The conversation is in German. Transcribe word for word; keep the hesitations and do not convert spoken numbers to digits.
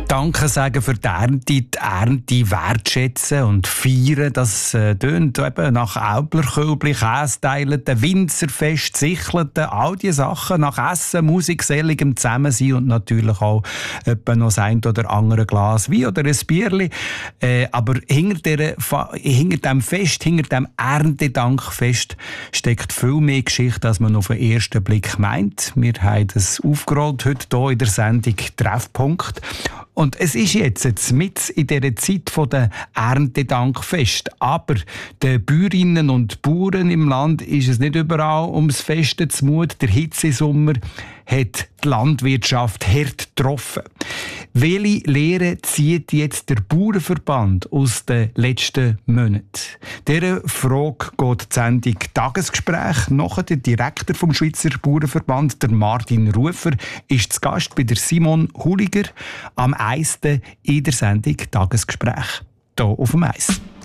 Danke sagen für die Ernte, die Ernte wertschätzen und feiern. Das äh, tönt eben nach Aublerkölbli, Kästeilen, Winzerfest, Sichelten, all diese Sachen, nach Essen, Musik, seligem Zusammensein und natürlich auch etwa noch das ein oder andere Glas Wein oder ein Bierli. Äh, aber hinter, der, hinter dem Fest, hinter dem Erntedankfest steckt viel mehr Geschichte, als man auf den ersten Blick meint. Wir haben das aufgerollt heute hier in der Sendung Treffpunkt. Und es ist jetzt, jetzt mit in dieser Zeit der Erntedankfest. Aber den Bäuerinnen und Bauern im Land ist es nicht überall ums Feste zumut. Der Hitzesommer hat die Landwirtschaft hart getroffen. Welche Lehre zieht jetzt der Bauernverband aus den letzten Monaten? Dieser Frage geht die Sendung Tagesgespräch. Nachher der Direktor vom Schweizer Bauernverband, der Martin Rufer, ist zu Gast bei der Simon Huliger am Eisten in der Sendung Tagesgespräch hier auf dem Eis.